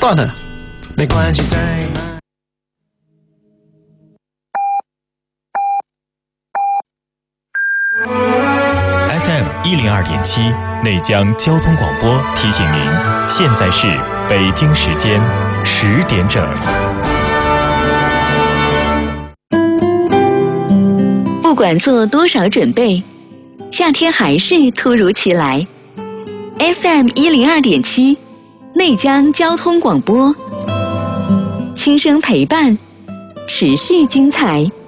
断了。 没关系，再 FM102.7内江交通广播提醒您，现在是北京时间10点整。 不管做多少准备，夏天还是突如其来。FM102.7内江交通广播，轻声陪伴，持续精彩。